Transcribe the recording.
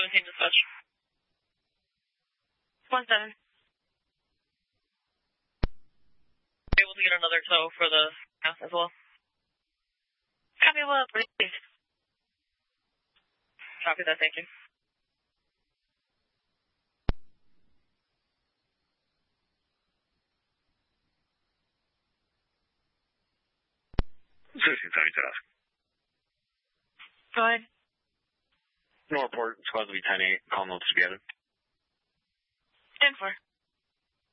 17 dispatch. 1-7. Able to get another tow for the house as well. Copy what, please. Copy that, thank you. Go ahead. No report. Squad will be 10-8. Call notes together. 10-4.